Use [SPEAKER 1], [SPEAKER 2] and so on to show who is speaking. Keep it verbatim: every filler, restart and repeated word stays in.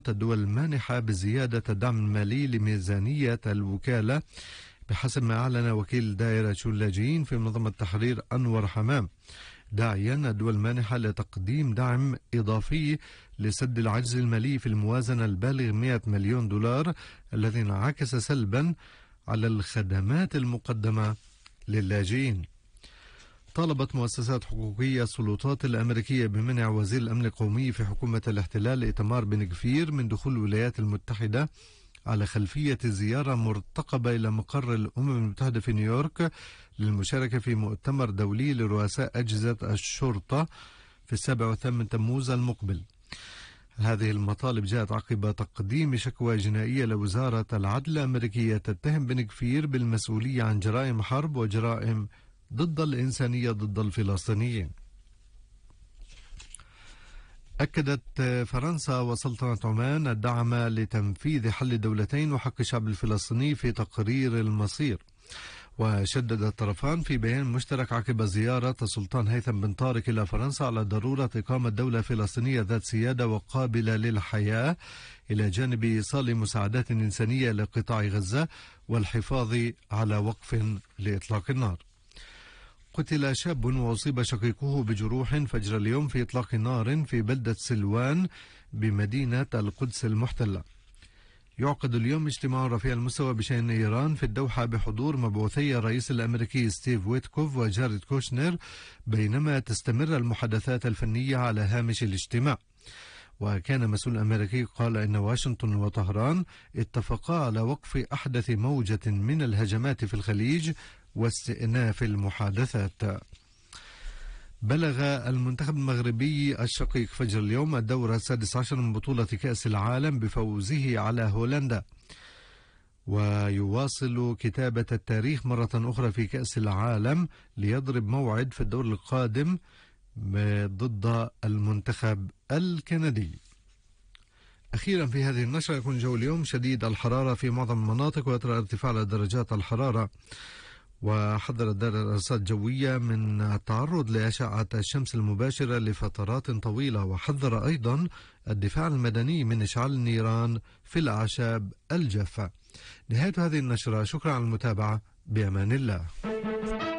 [SPEAKER 1] الدول المانحة بزيادة الدعم المالي لميزانية الوكالة بحسب ما أعلن وكيل دائرة شؤون اللاجئين في منظمة التحرير أنور حمام، داعيا الدول المانحة لتقديم دعم إضافي لسد العجز المالي في الموازنة البالغ مئة مليون دولار الذي انعكس سلبا على الخدمات المقدمة للاجئين. طالبت مؤسسات حقوقية السلطات الأمريكية بمنع وزير الأمن القومي في حكومة الاحتلال إيتمار بن غفير من دخول الولايات المتحدة على خلفية زيارة مرتقبة إلى مقر الأمم المتحدة في نيويورك للمشاركة في مؤتمر دولي لرؤساء أجهزة الشرطة في السابع والثامن تموز المقبل. هذه المطالب جاءت عقب تقديم شكوى جنائية لوزارة العدل الأمريكية تتهم بن غفير بالمسؤولية عن جرائم حرب وجرائم ضد الإنسانية ضد الفلسطينيين. أكدت فرنسا وسلطنة عمان الدعم لتنفيذ حل الدولتين وحق الشعب الفلسطيني في تقرير المصير. وشدد الطرفان في بيان مشترك عقب زيارة السلطان هيثم بن طارق إلى فرنسا على ضرورة إقامة دولة فلسطينية ذات سيادة وقابلة للحياة إلى جانب إيصال مساعدات إنسانية لقطاع غزة والحفاظ على وقف لإطلاق النار. قتل شاب وأصيب شقيقه بجروح فجر اليوم في إطلاق نار في بلدة سلوان بمدينة القدس المحتلة. يعقد اليوم اجتماع رفيع المستوى بشأن إيران في الدوحة بحضور مبعوثي الرئيس الأمريكي ستيف ويتكوف وجاريد كوشنر، بينما تستمر المحادثات الفنية على هامش الاجتماع. وكان مسؤول أمريكي قال إن واشنطن وطهران اتفقا على وقف أحدث موجة من الهجمات في الخليج واستئناف المحادثات. بلغ المنتخب المغربي الشقيق فجر اليوم الدورة السادس عشر من بطولة كأس العالم بفوزه على هولندا، ويواصل كتابة التاريخ مرة أخرى في كأس العالم ليضرب موعد في الدور القادم ضد المنتخب الكندي. أخيرا في هذه النشرة، يكون جو اليوم شديد الحرارة في معظم المناطق ويطرأ ارتفاع لدرجات الحرارة. وحذرت دار الأرصاد الجوية من التعرض لأشعة الشمس المباشرة لفترات طويلة، وحذر أيضا الدفاع المدني من إشعال النيران في الأعشاب الجافة. نهاية هذه النشرة، شكرا على المتابعة، بأمان الله.